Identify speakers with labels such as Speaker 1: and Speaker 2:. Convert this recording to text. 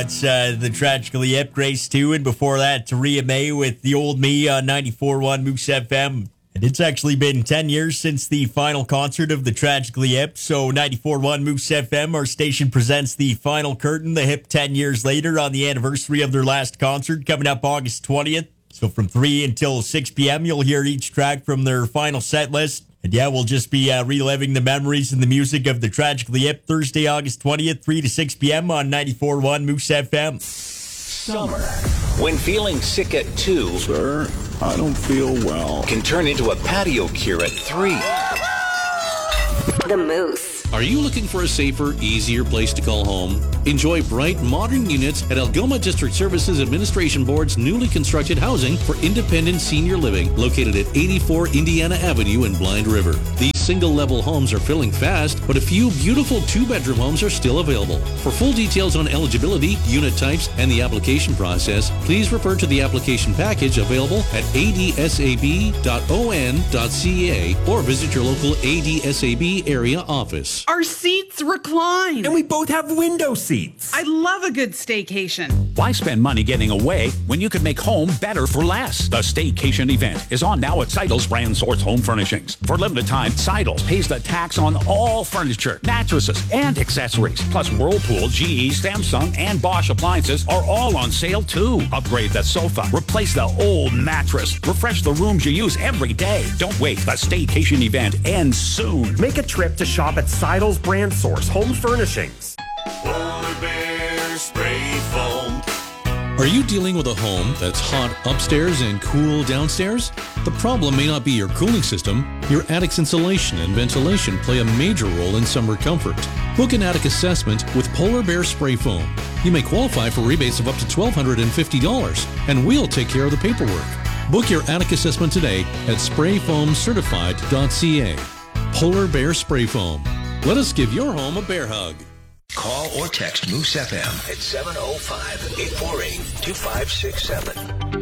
Speaker 1: That's the Tragically Hip, Grace 2, and before that, Taria May with The Old Me on 94.1 Moose FM. And it's actually been 10 years since the final concert of the Tragically Hip, so 94.1 Moose FM, our station presents the final curtain, the Hip 10 years later on the anniversary of their last concert, coming up August 20th. So from 3 until 6 p.m., you'll hear each track from their final set list. And yeah, we'll just be reliving the memories and the music of the Tragically Hip Thursday, August 20th, 3 to 6 p.m. on 94.1 Moose FM.
Speaker 2: Summer. When feeling sick at 2,
Speaker 3: sir, I don't feel well,
Speaker 2: can turn into a patio cure at 3.
Speaker 4: The Moose.
Speaker 5: Are you looking for a safer, easier place to call home? Enjoy bright, modern units at Algoma District Services Administration Board's newly constructed housing for independent senior living located at 84 Indiana Avenue in Blind River. These single-level homes are filling fast, but a few beautiful two-bedroom homes are still available. For full details on eligibility, unit types, and the application process, please refer to the application package available at adsab.on.ca or visit your local ADSAB area office.
Speaker 6: Our seats recline.
Speaker 7: And we both have window seats.
Speaker 6: I love a good staycation.
Speaker 8: Why spend money getting away when you could make home better for less? The Staycation event is on now at Seidel's Brand Source Home Furnishings. For limited time, Seidel's pays the tax on all furniture, mattresses, and accessories. Plus Whirlpool, GE, Samsung, and Bosch appliances are all on sale too. Upgrade the sofa, replace the old mattress, refresh the rooms you use every day. Don't wait, the Staycation event ends soon.
Speaker 7: Make a trip to shop at Seidel's Brand Source Home Furnishings.
Speaker 9: Polar Bear Spray Foam.
Speaker 5: Are you dealing with a home that's hot upstairs and cool downstairs? The problem may not be your cooling system. Your attic's insulation and ventilation play a major role in summer comfort. Book an attic assessment with Polar Bear Spray Foam. You may qualify for rebates of up to $1,250, and we'll take care of the paperwork. Book your attic assessment today at sprayfoamcertified.ca. Polar Bear Spray Foam. Let us give your home a bear hug.
Speaker 2: Call or text Moose FM at 705-848-2567.